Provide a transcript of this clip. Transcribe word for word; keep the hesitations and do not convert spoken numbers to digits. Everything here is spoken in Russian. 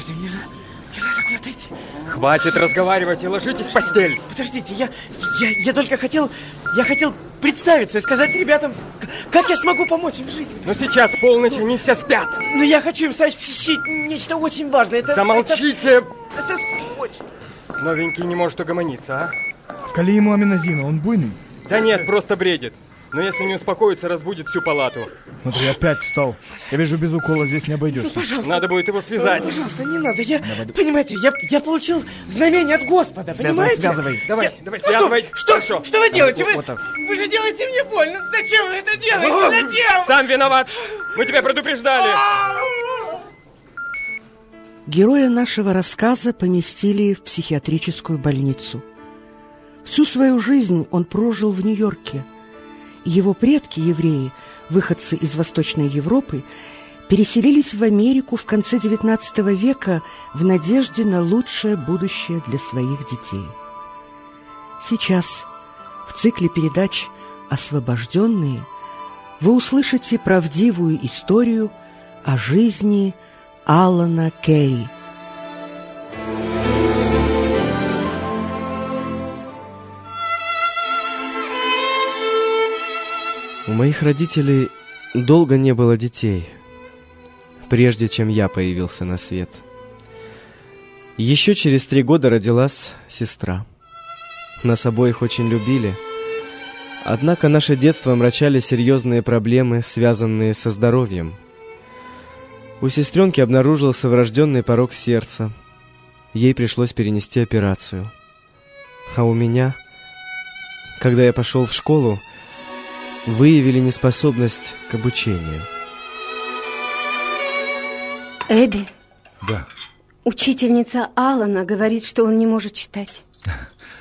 Господи, мне же... Мне надо куда-то идти. Хватит разговаривать и ложитесь в постель. Подождите, я, я, я только хотел... Я хотел представиться и сказать ребятам, как я смогу помочь им в жизни. Но сейчас полночь, они все спят. Но я хочу им сообщить нечто очень важное. Это, Замолчите. Это, это очень... Новенький не может угомониться, а? Вкали ему аминозину, он буйный? Да нет, просто бредит. Но если не успокоится, разбудит всю палату. Смотри, опять встал. Я вижу, без укола здесь не обойдешься. Ну, пожалуйста. Надо будет его связать. Пожалуйста, не надо. Я, надо... Понимаете, я, я получил знамение от Господа, связывай, понимаете? Связывай, Давай, я... давай, связывай. Что, что, что вы делаете? Вы, вот так. вы же делаете мне больно. Зачем вы это делаете? Зачем? Сам виноват. Мы тебя предупреждали. Героя нашего рассказа поместили в психиатрическую больницу. Всю свою жизнь он прожил в Нью-Йорке. Его предки, евреи, выходцы из Восточной Европы, переселились в Америку в конце девятнадцатого века в надежде на лучшее будущее для своих детей. Сейчас в цикле передач «Освобожденные» вы услышите правдивую историю о жизни Алана Керри. У моих родителей долго не было детей, прежде чем я появился на свет. Еще через три года родилась сестра. Нас обоих очень любили. Однако наше детство омрачали серьезные проблемы, связанные со здоровьем. У сестренки обнаружился врожденный порок сердца. Ей пришлось перенести операцию. А у меня, когда я пошел в школу, выявили неспособность к обучению. Эбби? Да. Учительница Алана говорит, что он не может читать.